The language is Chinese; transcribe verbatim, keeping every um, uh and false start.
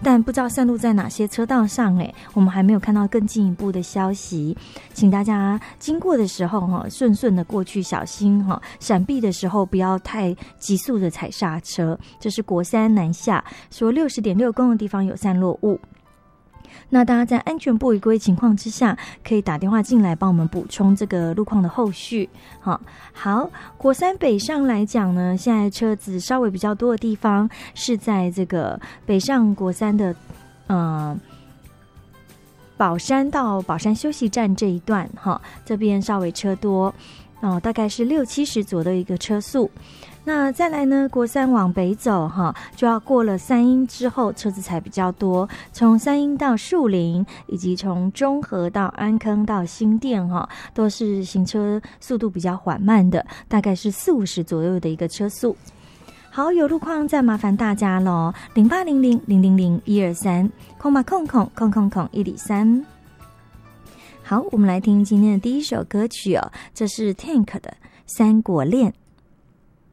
但不知道散落在哪些车道上，哎，我们还没有看到更进一步的消息，请大家经过的时候哈，顺顺的过去，小心哈，闪避的时候不要太急速的踩刹车。这是国三南下，说六十点六公的地方有散落物。那大家在安全不违规情况之下，可以打电话进来帮我们补充这个路况的后续。好，好，国三北上来讲呢，现在车子稍微比较多的地方是在这个北上国三的呃宝山到宝山休息站这一段，哈，这边稍微车多哦，大概是六七十左右的一个车速。那再来呢，国三往北走哈，就要过了三鶯之后，车子才比较多。从三鶯到树林，以及从中和到安坑到新店哈，都是行车速度比较缓慢的，大概是四五十左右的一个车速。好，有路况再麻烦大家咯，零八零零零零零一二三，空吧空空空空空一里三。好，我们来听今天的第一首歌曲哦，这是 Tank 的《三国恋》。